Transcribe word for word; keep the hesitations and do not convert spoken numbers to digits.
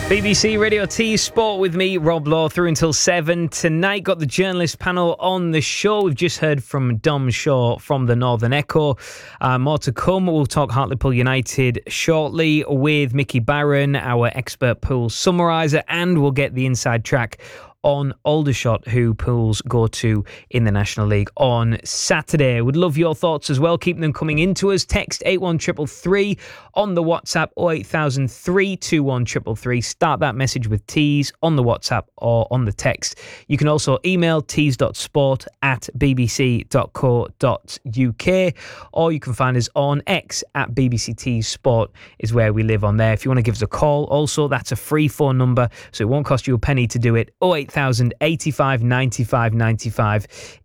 B B C Radio T Sport with me, Rob Law, through until seven. Tonight, got the journalist panel on the show. We've just heard from Dom Shaw from the Northern Echo. Uh, more to come. We'll talk Hartlepool United shortly with Mickey Barron, our expert pool summariser, and we'll get the inside track on Aldershot, who pools go to in the National League on Saturday. Would love your thoughts as well. Keep them coming into us. Text eight one three three three on the WhatsApp oh eight thousand three two one three three three. Start that message with Tees on the WhatsApp or on the text. You can also email tees.sport at bbc.co.uk, or you can find us on X at B B C Tees Sport is where we live on there. If you want to give us a call, also that's a free phone number, so it won't cost you a penny to do it. oh eight thousand eighty-five ninety-five ninety-five